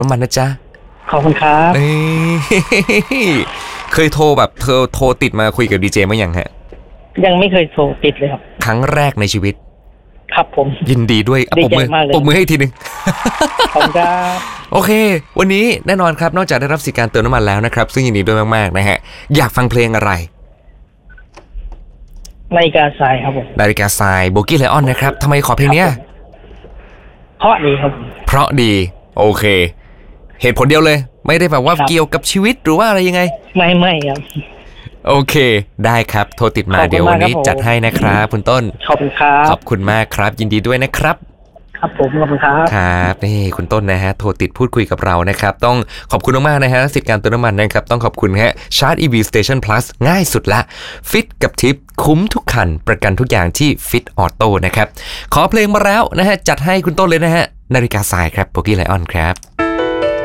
น้ำมันนะจ๊ะขอบคุณครับเคยโทรแบบโทรติดมาคุยกับดีเจมั้ยยังฮะยังไม่เคยโทรติดเลยครับครั้งแรกในชีวิตครับผมยินดีด้วยปรบมือให้ทีนึงขอบคุณครับโอเควันนี้แน่นอนครับนอกจากได้รับสิทธิการเติมน้ำมันแล้วนะครับซึ่งยินดีด้วยมากๆนะฮะอยากฟังเพลงอะไรนาฬิกาทรายครับผมนาฬิกาทรายโบกี้ไลออนนะครับทำไมขอเพลงเนี้ยเพราะดีครับเพราะดีโอเคเหตุผลเดียวเลยไม่ได้แบบว่าเกี่ยวกับชีวิตหรือว่าอะไรยังไงไม่ครับโอเคได้ครับโทรติดมาเดี๋ยววันนี้จัดให้นะครับคุณต้นขอบคุณครับขอบคุณมากครับยินดีด้วยนะครับครับผมขอบคุณครับครับนี่คุณต้นนะฮะโทรติดพูดคุยกับเรานะครับต้องขอบคุณมากๆนะฮะสิทธิการเติมน้ำมันนะครับต้องขอบคุณฮะ Charge EV Station Plus ง่ายสุดละฟิตกับทิปคุ้มทุกคันประกันทุกอย่างที่ Fit Auto นะครับขอเพลงมาแล้วนะฮะจัดให้คุณต้นเลยนะฮะนาฬิกาทรายครับโบกี้ไลออนครับ